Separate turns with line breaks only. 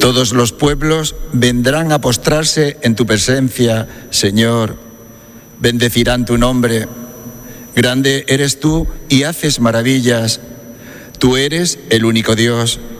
Todos los pueblos vendrán a postrarse en tu presencia, Señor. Bendecirán tu nombre. Grande eres tú y haces maravillas. Tú eres el único Dios.